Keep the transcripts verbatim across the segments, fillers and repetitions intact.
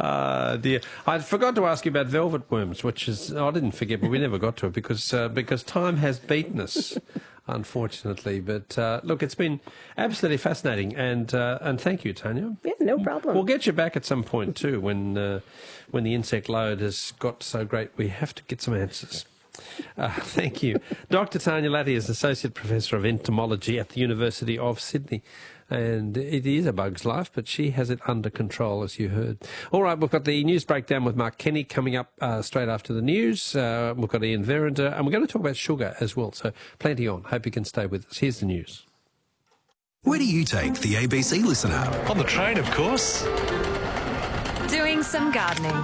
Uh, dear. I forgot to ask you about velvet worms, which is, I didn't forget, but we never got to it because uh, because time has beaten us, unfortunately. But uh, look, it's been absolutely fascinating, and uh, and thank you, Tanya. Yeah, no problem. We'll get you back at some point too when uh, when the insect load has got so great we have to get some answers. Uh, thank you. Doctor Tanya Latty is Associate Professor of Entomology at the University of Sydney. And it is a bug's life, but she has it under control, as you heard. All right, we've got the news breakdown with Mark Kenny coming up uh, straight after the news. Uh, we've got Ian Verrinder, and we're going to talk about sugar as well. So plenty on. Hope you can stay with us. Here's the news. Where do you take the A B C Listen app? On the train, of course. Doing some gardening.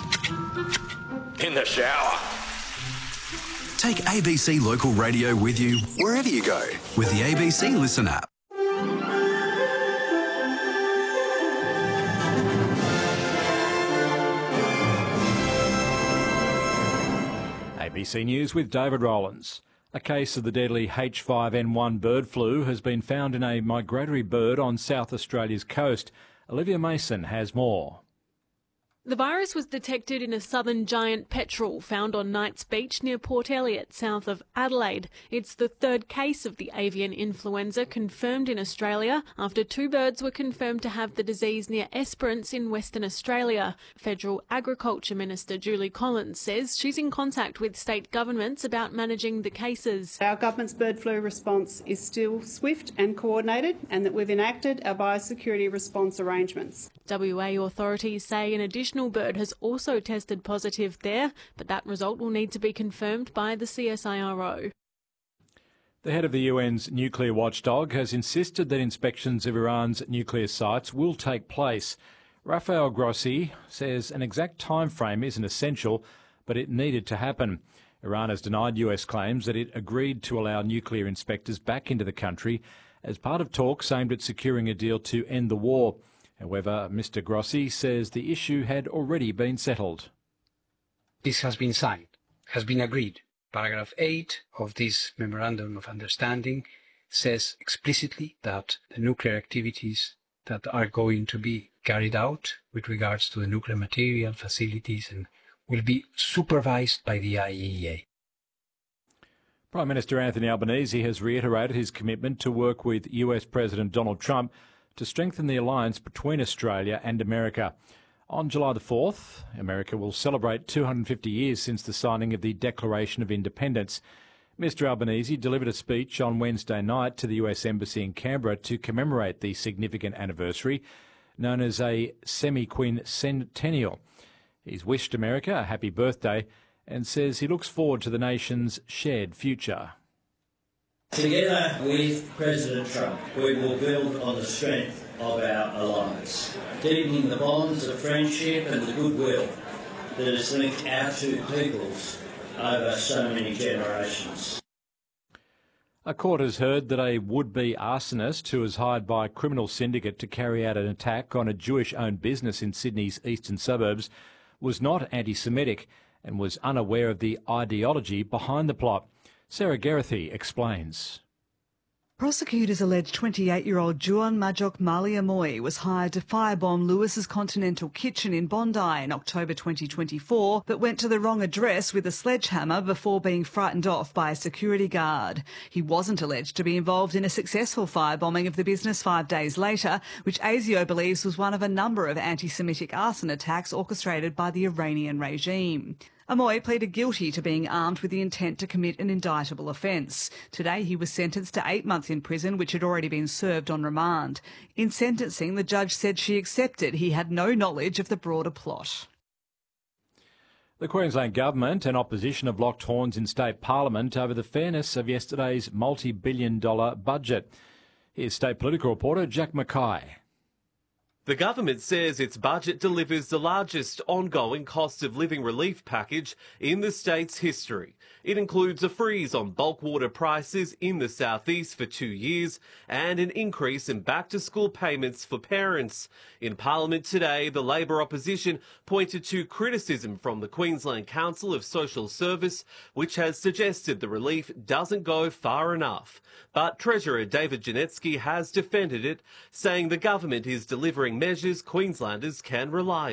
In the shower. Take A B C Local Radio with you wherever you go with the A B C Listen app. A B C News with David Rowlands. A case of the deadly H five N one bird flu has been found in a migratory bird on South Australia's coast. Olivia Mason has more. The virus was detected in a southern giant petrel found on Knights Beach near Port Elliot, south of Adelaide. It's the third case of the avian influenza confirmed in Australia after two birds were confirmed to have the disease near Esperance in Western Australia. Federal Agriculture Minister Julie Collins says she's in contact with state governments about managing the cases. Our government's bird flu response is still swift and coordinated, and that we've enacted our biosecurity response arrangements. W A authorities say an additional bird has also tested positive there, but that result will need to be confirmed by the C S I R O. The head of the U N's nuclear watchdog has insisted that inspections of Iran's nuclear sites will take place. Rafael Grossi says an exact time frame isn't essential, but it needed to happen. Iran has denied U S claims that it agreed to allow nuclear inspectors back into the country as part of talks aimed at securing a deal to end the war. However, Mr Grossi says the issue had already been settled. This has been signed, has been agreed. Paragraph eight of this Memorandum of Understanding says explicitly that the nuclear activities that are going to be carried out with regards to the nuclear material facilities and will be supervised by the I A E A. Prime Minister Anthony Albanese has reiterated his commitment to work with U S President Donald Trump to strengthen the alliance between Australia and America. On July the fourth, America will celebrate two hundred fifty years since the signing of the Declaration of Independence. Mister Albanese delivered a speech on Wednesday night to the U S Embassy in Canberra to commemorate the significant anniversary, known as a semi-quincentennial. He's wished America a happy birthday and says he looks forward to the nation's shared future. Together with President Trump, we will build on the strength of our alliance, deepening the bonds of friendship and the goodwill that has linked our two peoples over so many generations. A court has heard that a would-be arsonist who was hired by a criminal syndicate to carry out an attack on a Jewish-owned business in Sydney's eastern suburbs was not anti-Semitic and was unaware of the ideology behind the plot. Sarah Gerathy explains. Prosecutors allege twenty-eight-year-old Juan Majok Maliamoy was hired to firebomb Lewis's Continental Kitchen in Bondi in October twenty twenty-four, but went to the wrong address with a sledgehammer before being frightened off by a security guard. He wasn't alleged to be involved in a successful firebombing of the business five days later, which ASIO believes was one of a number of anti-Semitic arson attacks orchestrated by the Iranian regime. Amoy pleaded guilty to being armed with the intent to commit an indictable offence. Today he was sentenced to eight months in prison, which had already been served on remand. In sentencing, the judge said she accepted he had no knowledge of the broader plot. The Queensland Government and opposition have locked horns in State Parliament over the fairness of yesterday's multi-billion dollar budget. Here's State Political reporter Jack Mackay. The government says its budget delivers the largest ongoing cost of living relief package in the state's history. It includes a freeze on bulk water prices in the southeast for two years and an increase in back-to-school payments for parents. In Parliament today, the Labor opposition pointed to criticism from the Queensland Council of Social Service, which has suggested the relief doesn't go far enough. But Treasurer David Janetsky has defended it, saying the government is delivering measures Queenslanders can rely on.